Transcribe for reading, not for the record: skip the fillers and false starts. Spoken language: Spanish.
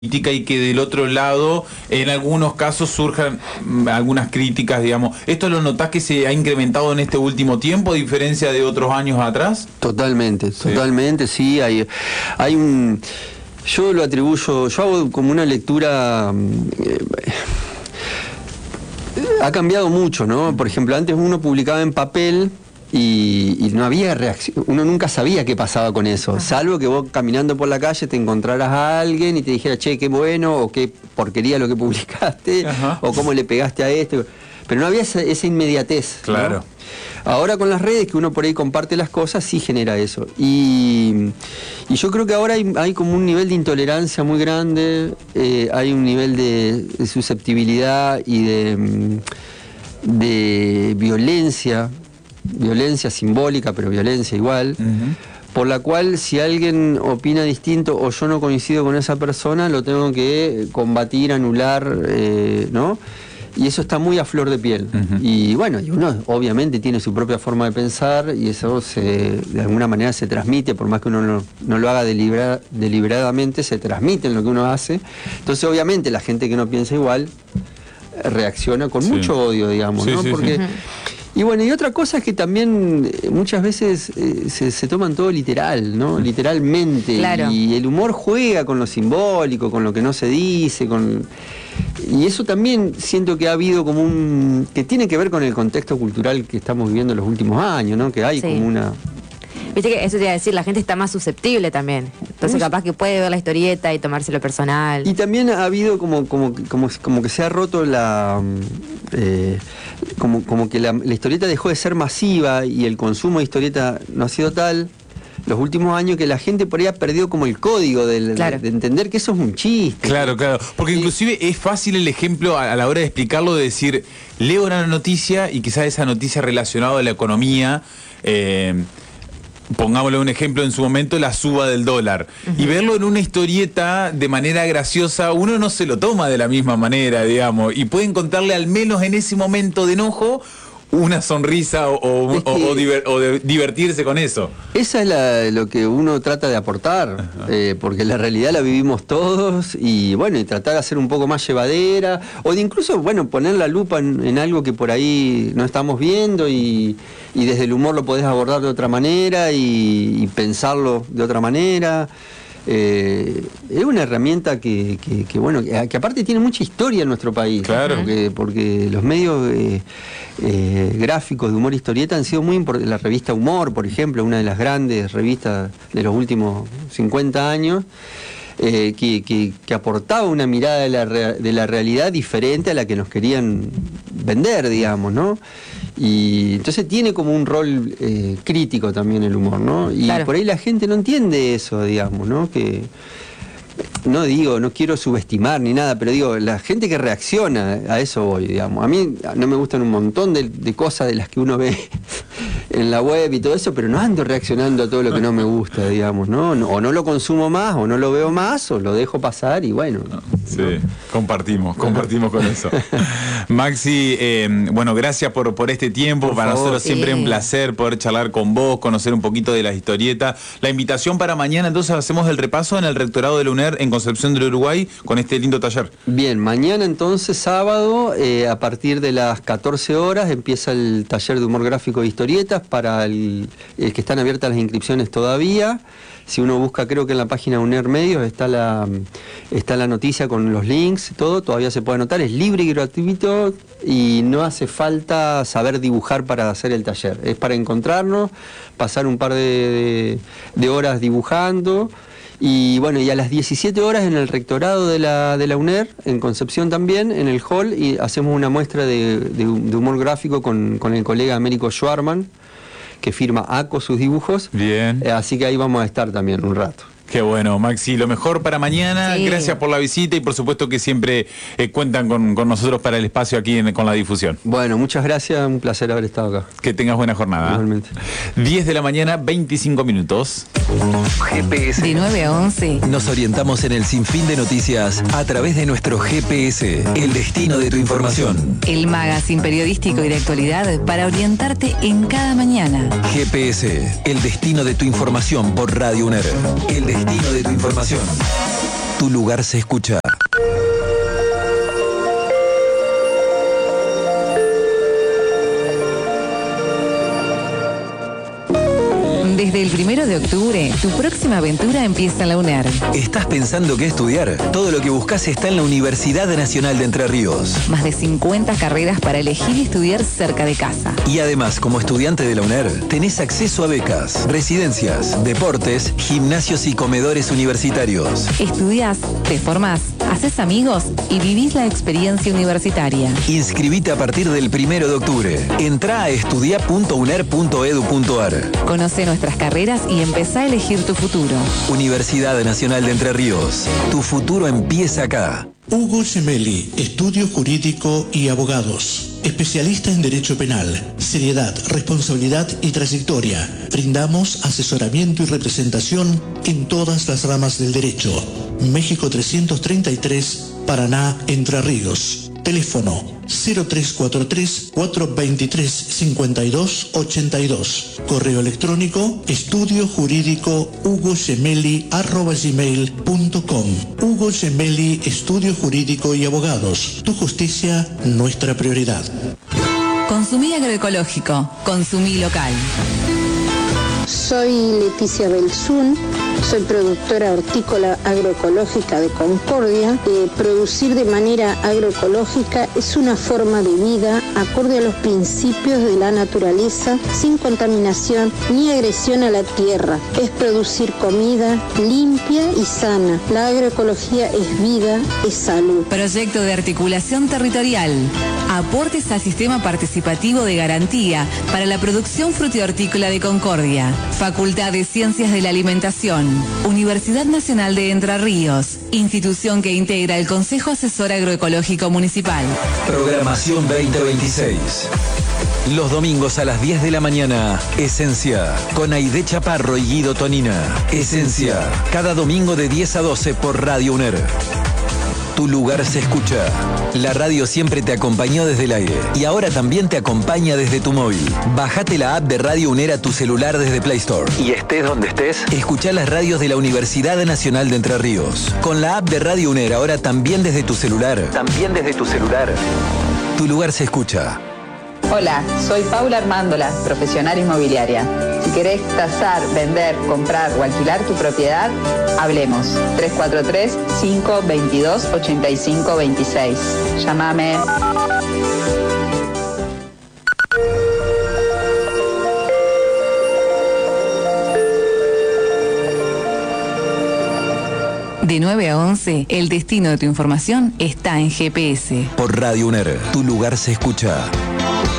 política y que del otro lado en algunos casos surjan algunas críticas, digamos. ¿Esto lo notás que se ha incrementado en este último tiempo a diferencia de otros años atrás? Totalmente, sí. Hay un... Yo lo atribuyo, yo hago como una lectura... ha cambiado mucho, ¿no? Por ejemplo, antes uno publicaba en papel y no había reacción, uno nunca sabía qué pasaba con eso, salvo que vos caminando por la calle te encontraras a alguien y te dijera, che, qué bueno, o qué porquería lo que publicaste, o cómo le pegaste a esto, pero no había esa inmediatez. Claro. ¿No? Ahora con las redes, que uno por ahí comparte las cosas, sí genera eso. Y yo creo que ahora hay como un nivel de intolerancia muy grande, hay un nivel de susceptibilidad y de violencia simbólica, pero violencia igual, por la cual si alguien opina distinto o yo no coincido con esa persona, lo tengo que combatir, anular, ¿no? Y eso está muy a flor de piel. Y bueno, y uno obviamente tiene su propia forma de pensar y eso de alguna manera se transmite, por más que uno no lo haga deliberadamente, se transmite en lo que uno hace. Entonces obviamente la gente que no piensa igual reacciona con mucho odio, digamos, ¿no? Porque... Y bueno, y otra cosa es que también muchas veces se toman todo literal, ¿no? Literalmente. Claro. Y el humor juega con lo simbólico, con lo que no se dice, y eso también siento que ha habido como que tiene que ver con el contexto cultural que estamos viviendo en los últimos años, ¿no? Que hay como una... Viste que eso te iba a decir, la gente está más susceptible también. Entonces capaz que puede ver la historieta y tomárselo personal. Y también ha habido como que se ha roto la... como que la historieta dejó de ser masiva y el consumo de historieta no ha sido tal los últimos años, que la gente por ahí ha perdido como el código de entender que eso es un chiste. Claro, porque inclusive es fácil el ejemplo a la hora de explicarlo, de decir, leo una noticia y quizás esa noticia relacionada a la economía, pongámosle un ejemplo en su momento, la suba del dólar, y verlo en una historieta de manera graciosa, uno no se lo toma de la misma manera, digamos, y puede encontrarle al menos en ese momento de enojo una sonrisa o divertirse con eso. Esa es lo que uno trata de aportar, porque la realidad la vivimos todos, y bueno, y tratar de hacer un poco más llevadera, o de incluso, bueno, poner la lupa en algo que por ahí no estamos viendo, y desde el humor lo podés abordar de otra manera, y pensarlo de otra manera. Es una herramienta que aparte tiene mucha historia en nuestro país. Claro. Porque los medios gráficos de humor historieta han sido muy importantes. La revista Humor, por ejemplo, una de las grandes revistas de los últimos 50 años, que aportaba una mirada de la realidad diferente a la que nos querían vender, digamos, ¿no? Y entonces tiene como un rol crítico también el humor, ¿no? Y por ahí la gente no entiende eso, digamos, ¿no? Que no quiero subestimar ni nada, pero digo, la gente que reacciona a eso voy, digamos. A mí no me gustan un montón de cosas de las que uno ve en la web y todo eso, pero no ando reaccionando a todo lo que no me gusta, digamos, ¿no? O no lo consumo más, o no lo veo más, o lo dejo pasar y bueno. Sí, compartimos con eso. Maxi, bueno, gracias por este tiempo. Para nosotros siempre un placer poder charlar con vos, conocer un poquito de las historietas. La invitación para mañana, entonces hacemos el repaso en el rectorado de la UNER en Concepción del Uruguay con este lindo taller. Bien, mañana entonces, sábado, a partir de las 14 horas empieza el taller de humor gráfico de historietas para el que están abiertas las inscripciones todavía. Si uno busca, creo que en la página UNER Medios está la noticia con los links, todo, todavía se puede anotar, es libre y gratuito y no hace falta saber dibujar para hacer el taller. Es para encontrarnos, pasar un par de horas dibujando. Y bueno, y a las 17 horas en el rectorado de la UNER, en Concepción también, en el hall, y hacemos una muestra de humor gráfico con el colega Américo Schwarman, que firma ACO sus dibujos. Bien. Así que ahí vamos a estar también un rato. Qué bueno, Maxi, lo mejor para mañana. Sí. Gracias por la visita y por supuesto que siempre cuentan con nosotros para el espacio aquí con la difusión. Bueno, muchas gracias, un placer haber estado acá. Que tengas buena jornada. Igualmente. 10 de la mañana, 25 minutos. GPS. De 9 a 11. Nos orientamos en el sinfín de noticias a través de nuestro GPS, el destino de tu información. El magazine periodístico y de actualidad para orientarte en cada mañana. GPS, el destino de tu información por Radio UNER. El destino de tu información. Tu lugar se escucha. Desde el 1 de octubre, tu próxima aventura empieza en la UNER. ¿Estás pensando qué estudiar? Todo lo que buscas está en la Universidad Nacional de Entre Ríos. Más de 50 carreras para elegir y estudiar cerca de casa. Y además, como estudiante de la UNER, tenés acceso a becas, residencias, deportes, gimnasios y comedores universitarios. Estudiás, te formás, haces amigos y vivís la experiencia universitaria. Inscribite a partir del 1 de octubre. Entrá a estudia.uner.edu.ar. Conoce nuestras carreras y empezá a elegir tu futuro. Universidad Nacional de Entre Ríos. Tu futuro empieza acá. Hugo Gemelli, Estudio Jurídico y Abogados. Especialista en Derecho Penal, seriedad, responsabilidad y trayectoria. Brindamos asesoramiento y representación en todas las ramas del derecho. México 333, Paraná, Entre Ríos. Teléfono 0343-423-5282. Correo electrónico estudiojurídico@gmail.com. Hugo Gemelli, Estudio Jurídico y Abogados. Tu justicia, nuestra prioridad. Consumí agroecológico, consumí local. Soy Leticia Belzún, soy productora hortícola agroecológica de Concordia. Producir de manera agroecológica es una forma de vida acorde a los principios de la naturaleza, sin contaminación ni agresión a la tierra. Es producir comida limpia y sana. La agroecología es vida, es salud. Proyecto de articulación territorial. Aportes al sistema participativo de garantía para la producción frutihortícola de Concordia. Facultad de Ciencias de la Alimentación. Universidad Nacional de Entre Ríos. Institución que integra el Consejo Asesor Agroecológico Municipal. Programación 2026. Los domingos a las 10 de la mañana, Esencia, con Aide Chaparro y Guido Tonina. Esencia, cada domingo de 10 a 12 por Radio UNER. Tu lugar se escucha. La radio siempre te acompañó desde el aire y ahora también te acompaña desde tu móvil. Bájate la app de Radio UNER a tu celular desde Play Store. Y estés donde estés, escuchá las radios de la Universidad Nacional de Entre Ríos. Con la app de Radio UNER ahora también desde tu celular. Tu lugar se escucha. Hola, soy Paula Armándola, profesional inmobiliaria. Si querés tasar, vender, comprar o alquilar tu propiedad, hablemos. 343-522-8526. Llámame. De 9 a 11, el destino de tu información está en GPS. Por Radio UNER, tu lugar se escucha.